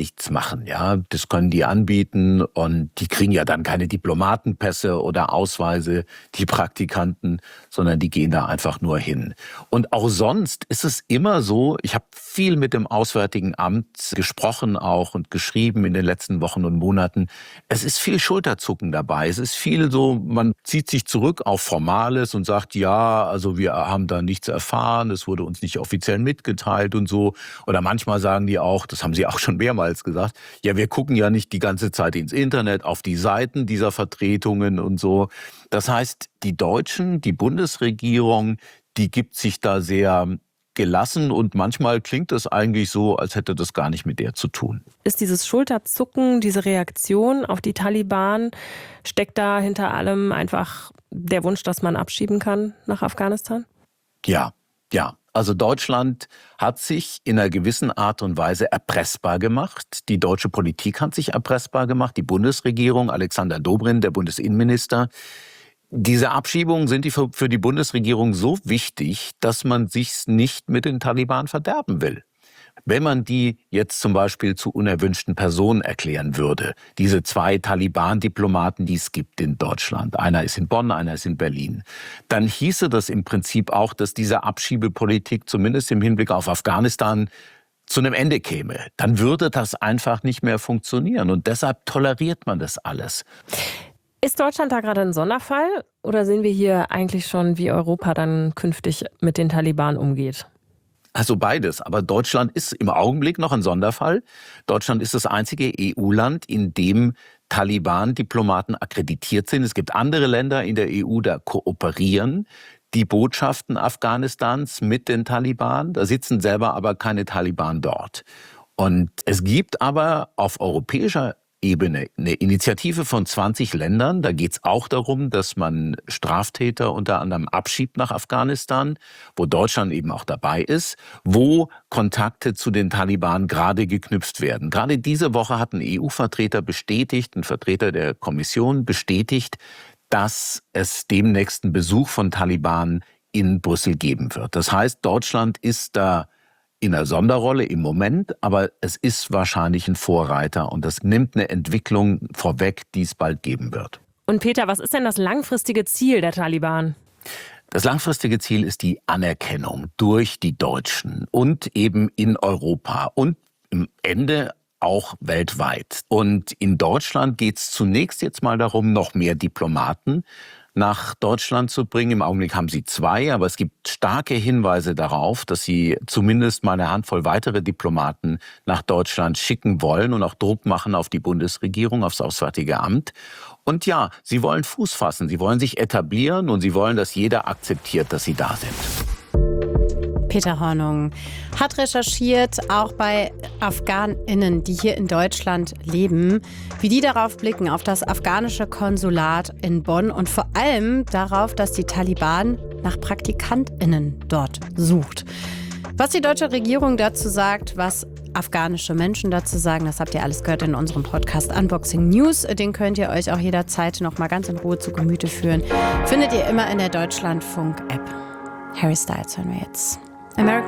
nichts machen. Ja, das können die anbieten und die kriegen ja dann keine Diplomatenpässe oder Ausweise, die Praktikanten, sondern die gehen da einfach nur hin. Und auch sonst ist es immer so, ich habe viel mit dem Auswärtigen Amt gesprochen auch und geschrieben in den letzten Wochen und Monaten. Es ist viel Schulterzucken dabei. Es ist viel so, man zieht sich zurück auf Formales und sagt, ja, also wir haben da nichts erfahren, es wurde uns nicht offiziell mitgeteilt und so. Oder manchmal sagen die auch, das haben sie auch schon mehrmals gesagt, ja, wir gucken ja nicht die ganze Zeit ins Internet, auf die Seiten dieser Vertretungen und so. Das heißt, die Deutschen, die Bundesregierung, die gibt sich da sehr gelassen und manchmal klingt es eigentlich so, als hätte das gar nicht mit der zu tun. Ist dieses Schulterzucken, diese Reaktion auf die Taliban, steckt da hinter allem einfach der Wunsch, dass man abschieben kann nach Afghanistan? Ja. Also Deutschland hat sich in einer gewissen Art und Weise erpressbar gemacht. Die deutsche Politik hat sich erpressbar gemacht. Die Bundesregierung, Alexander Dobrindt, der Bundesinnenminister. Diese Abschiebungen sind für die Bundesregierung so wichtig, dass man sich's nicht mit den Taliban verderben will. Wenn man die jetzt zum Beispiel zu unerwünschten Personen erklären würde, diese 2 Taliban-Diplomaten, die es gibt in Deutschland, einer ist in Bonn, einer ist in Berlin, dann hieße das im Prinzip auch, dass diese Abschiebepolitik zumindest im Hinblick auf Afghanistan zu einem Ende käme. Dann würde das einfach nicht mehr funktionieren und deshalb toleriert man das alles. Ist Deutschland da gerade ein Sonderfall oder sehen wir hier eigentlich schon, wie Europa dann künftig mit den Taliban umgeht? Also beides. Aber Deutschland ist im Augenblick noch ein Sonderfall. Deutschland ist das einzige EU-Land, in dem Taliban-Diplomaten akkreditiert sind. Es gibt andere Länder in der EU, da kooperieren die Botschaften Afghanistans mit den Taliban. Da sitzen selber aber keine Taliban dort. Und es gibt aber auf europäischer Ebene eine Initiative von 20 Ländern. Da geht es auch darum, dass man Straftäter unter anderem abschiebt nach Afghanistan, wo Deutschland eben auch dabei ist, wo Kontakte zu den Taliban gerade geknüpft werden. Gerade diese Woche hat ein EU-Vertreter bestätigt, ein Vertreter der Kommission bestätigt, dass es demnächst einen Besuch von Taliban in Brüssel geben wird. Das heißt, Deutschland ist da in einer Sonderrolle im Moment, aber es ist wahrscheinlich ein Vorreiter und das nimmt eine Entwicklung vorweg, die es bald geben wird. Und Peter, was ist denn das langfristige Ziel der Taliban? Das langfristige Ziel ist die Anerkennung durch die Deutschen und eben in Europa und im Ende auch weltweit. Und in Deutschland geht es zunächst jetzt mal darum, noch mehr Diplomaten nach Deutschland zu bringen. Im Augenblick haben sie 2, aber es gibt starke Hinweise darauf, dass sie zumindest mal eine Handvoll weitere Diplomaten nach Deutschland schicken wollen und auch Druck machen auf die Bundesregierung, aufs Auswärtige Amt. Und ja, sie wollen Fuß fassen, sie wollen sich etablieren und sie wollen, dass jeder akzeptiert, dass sie da sind. Peter Hornung hat recherchiert, auch bei AfghanInnen, die hier in Deutschland leben, wie die darauf blicken, auf das afghanische Konsulat in Bonn und vor allem darauf, dass die Taliban nach PraktikantInnen dort sucht. Was die deutsche Regierung dazu sagt, was afghanische Menschen dazu sagen, das habt ihr alles gehört in unserem Podcast Unboxing News. Den könnt ihr euch auch jederzeit noch mal ganz in Ruhe zu Gemüte führen. Findet ihr immer in der Deutschlandfunk-App. Harry Styles hören wir jetzt. American